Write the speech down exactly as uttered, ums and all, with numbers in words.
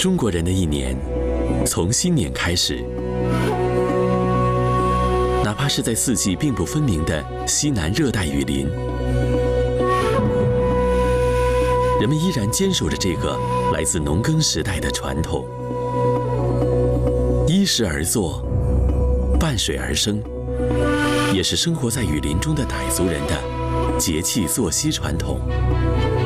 中国人的一年，从新年开始，哪怕是在四季并不分明的西南热带雨林，人们依然坚守着这个来自农耕时代的传统。依时而作，伴水而生，也是生活在雨林中的傣族人的节气作息传统。